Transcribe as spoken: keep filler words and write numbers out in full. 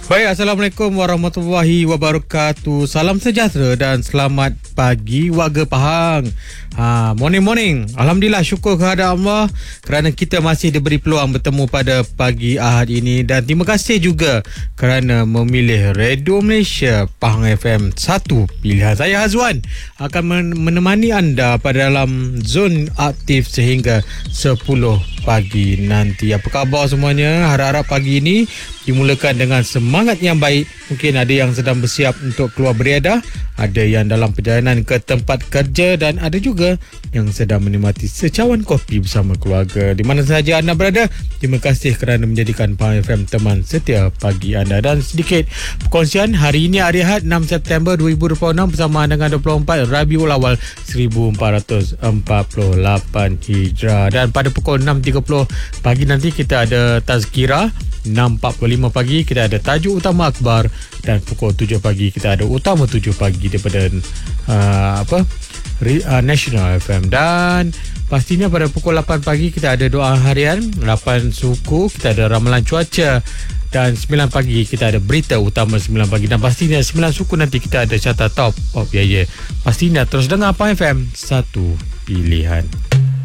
Baik, Assalamualaikum warahmatullahi wabarakatuh. Salam sejahtera dan selamat pagi warga Pahang. Ha, morning morning. Alhamdulillah, syukur kehadrat Allah kerana kita masih diberi peluang bertemu pada pagi Ahad ini, dan terima kasih juga kerana memilih Radio Malaysia Pahang F M satu. Pilihan saya Hazwan akan menemani anda pada dalam zon aktif sehingga sepuluh pagi nanti. Apa khabar semuanya? Harap-harap pagi ini dimulakan dengan semangat yang baik. Mungkin ada yang sedang bersiap untuk keluar beriadah, ada yang dalam perjalanan ke tempat kerja, dan ada juga yang sedang menikmati secawan kopi bersama keluarga. Di mana sahaja anda berada, terima kasih kerana menjadikan Pahang F M teman setia pagi anda. Dan sedikit perkongsian, hari ini hari Ahad enam September dua ribu dua puluh enam bersamaan dengan dua puluh empat Rabiul Awal seribu empat ratus empat puluh lapan Hijrah. Dan pada pukul enam tiga puluh pagi nanti kita ada tazkirah. Enam empat puluh lima pagi kita ada tajuk utama akhbar, dan pukul tujuh pagi kita ada utama tujuh pagi daripada uh, apa uh, National F M. Dan pastinya pada pukul lapan pagi kita ada doa harian, lapan suku kita ada ramalan cuaca, dan sembilan pagi kita ada berita utama sembilan pagi, dan pastinya sembilan suku nanti kita ada carta top of ya ya. Pastinya terus dengar Pahang F M, satu pilihan.